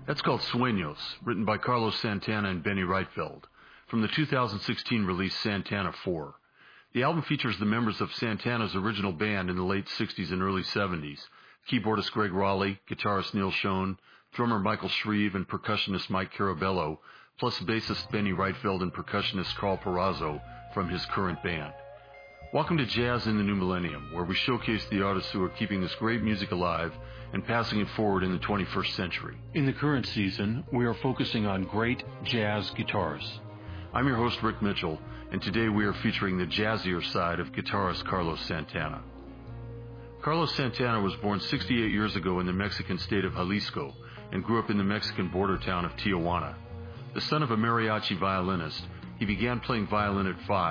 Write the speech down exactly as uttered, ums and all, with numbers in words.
That's called Sueños, written by Carlos Santana and Benny Rietveld, from the two thousand sixteen release Santana four. The album features the members of Santana's original band in the late sixties and early seventies, keyboardist Greg Raleigh, guitarist Neil Schon, drummer Michael Shreve, and percussionist Mike Carabello, plus bassist Benny Rietveld and percussionist Carl Perazzo from his current band. Welcome to Jazz in the New Millennium, where we showcase the artists who are keeping this great music alive and passing it forward in the twenty-first century. In the current season, we are focusing on great jazz guitars. I'm your host, Rick Mitchell, and today we are featuring the jazzier side of guitarist Carlos Santana. Carlos Santana was born sixty-eight years ago in the Mexican state of Jalisco and grew up in the Mexican border town of Tijuana. The son of a mariachi violinist, he began playing violin at five.